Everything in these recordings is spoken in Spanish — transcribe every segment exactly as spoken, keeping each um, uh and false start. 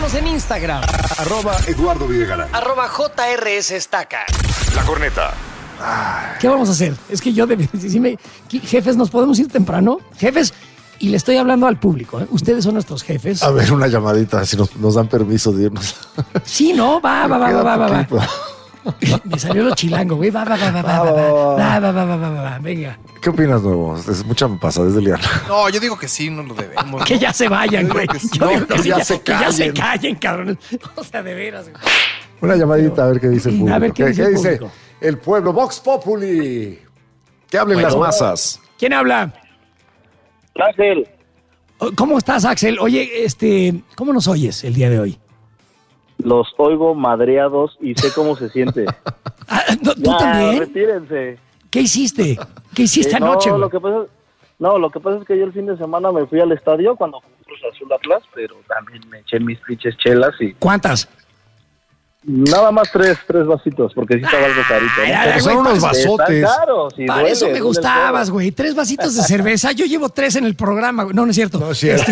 Síguenos en Instagram. Arroba Eduardo Videgaray. Arroba J R S Estaca. La Corneta. ¿Qué vamos a hacer? Es que yo de si me, jefes, ¿nos podemos ir temprano? Jefes, y le estoy hablando al público, ¿eh? Ustedes son nuestros jefes. A ver, una llamadita, si nos, nos dan permiso de irnos. Sí, no, va, va, va, va, va, va, va. Me salió lo chilango, güey. Va, va, va, va, va, va, va, va, va, va, va, va, venga. ¿Qué opinas, nuevo? Es mucha pasadez de liar. No, yo digo que sí, no lo debemos. Que ya se vayan, güey. Yo no, digo que, que sí, ya ya, se que ya se callen. callen, cabrón. O sea, de veras, güey. Una llamadita, Pero, a ver qué dice el público. a ver qué dice el público. el pueblo? Vox Populi. Que hablen Bueno. las masas. ¿Quién habla? Ángel, ¿Cómo estás, Axel? Oye, este, ¿cómo nos oyes el día de hoy? los oigo madreados y sé cómo se siente. Ah, ¿tú Ya, también? retírense. ¿Qué hiciste? ¿Qué hiciste Eh, anoche, no, güey? lo que pasa, no, lo que pasa es que yo el fin de semana me fui al estadio cuando jugó Cruz Azul Atlas, pero también me eché mis pinches chelas y ¿Cuántas? nada más tres, tres vasitos, porque sí estaba algo carito. ¿no? Ay, ay, Pero güey, son unos para- vasotes. Están caros y Para duele, eso me duele el gustabas, codo. güey. Tres vasitos de cerveza. Yo llevo tres en el programa, güey. No, no es cierto. No es cierto.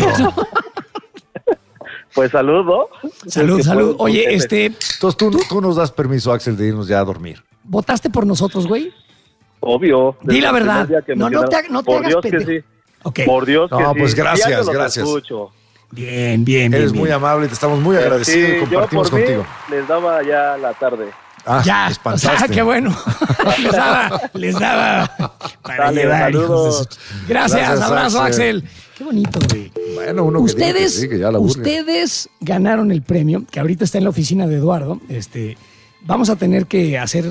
Pues salud, ¿no? Salud, Es que salud. puedo- Oye, puedo- este, Entonces tú, tú nos das permiso, Axel, de irnos ya a dormir. ¿votaste por nosotros, güey? Obvio. Di la desde el verdad. primer día que me No, no quedaron- te, ha- no te Por hagas Dios que pendejo. sí. Ok. Por Dios que No, sí. pues gracias, Diario los gracias. escucho. Bien, bien, bien. Eres bien. muy amable y te estamos muy agradecidos Sí, y yo compartimos por mí contigo. les daba ya la tarde. Ah, Ya, te o espantaste. sea, qué bueno. les daba, les daba para Dale, llevar, hijos de saludos. su- Gracias, Gracias, abrazo, Axel. Axel. Qué bonito, güey. Bueno, uno que diga que Ustedes, sí, que ya la burla. ustedes ganaron el premio, que ahorita está en la oficina de Eduardo. Este, vamos a tener que hacer